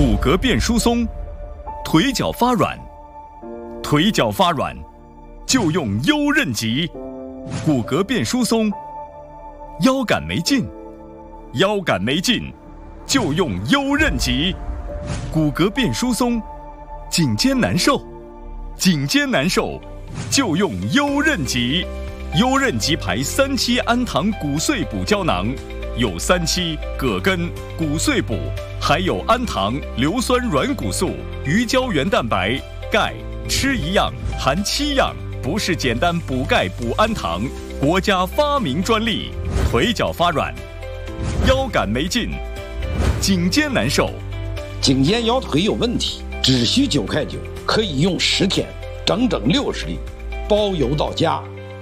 骨骼变疏松，腿脚发软，腿脚发软就用优韧极。骨骼变疏松，腰杆没劲，腰杆没劲就用优韧极。骨骼变疏松，颈肩难受，颈肩难受就用优韧极。优韧极牌3期氨糖骨碎补胶囊，有3期、葛根、骨碎补，还有氨糖、硫酸软骨素、鱼胶原蛋白、钙，吃一样含7样，不是简单补钙补氨糖，国家发明专利。腿脚发软，腰杆没劲，颈肩难受， 颈肩腰腿有问题，只需9块9，可以用10天，整整60粒，包邮到家。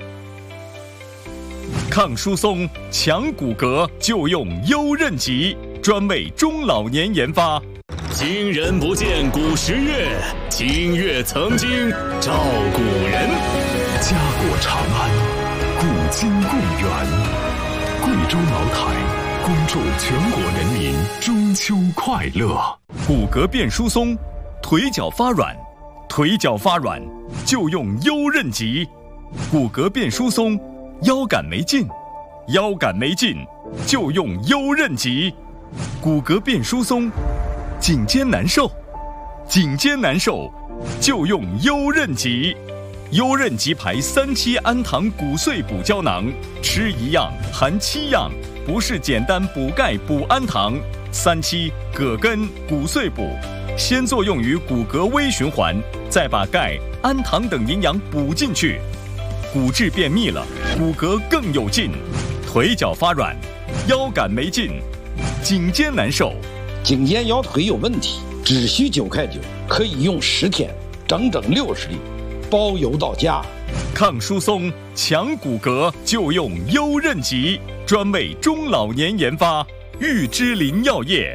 抗疏松、强骨骼就用优韧极，专为中老年研发。 今人不见古时月，今月曾经照古人。 家国长安，古今共远。贵州茅台恭祝全国人民中秋快乐。 骨骼变疏松，腿脚发软，腿脚发软就用优韧极。骨骼变疏松，腰杆没劲，腰杆没劲就用优韧极。骨骼变疏松，颈肩难受，颈肩难受就用优韧极。优韧极牌3期氨糖骨碎补胶囊，吃一样含7样，不是简单补钙补氨糖。3期、葛根、骨碎补，先作用于骨骼微循环，再把钙、氨糖等营养补进去。骨质变密了，骨骼更有劲。腿脚发软，腰杆没劲，颈肩难受， 颈肩腰腿有问题，只需9块9，可以用10天，整整60粒，包邮到家。 抗疏松、强骨骼就用优韧极，专为中老年研发。玉芝林药业。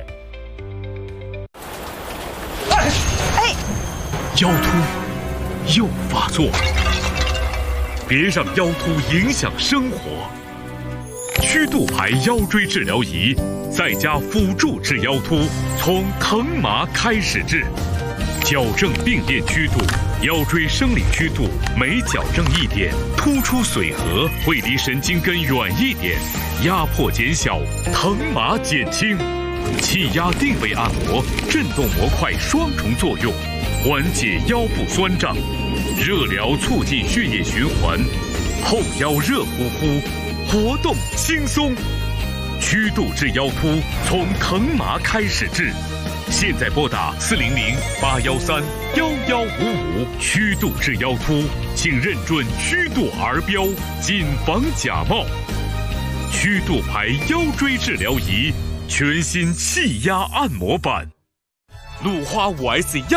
腰突又发作，别让腰突影响生活。曲度牌腰椎治疗仪，再加辅助治腰突，从疼麻开始治，矫正并练曲度。腰椎生理曲度每矫正1点，突出髓核，会离神经根远1点，压迫减小，疼麻减轻。气压定位按摩，震动模块双重作用，缓解腰部酸胀，热疗促进血液循环，后腰热乎乎，活动轻松。曲度治腰突，从疼麻开始治。现在拨打400-813-1155，曲度治腰突，请认准曲度儿标，谨防假冒。曲度牌腰椎治疗仪，全新气压按摩版，鲁花5S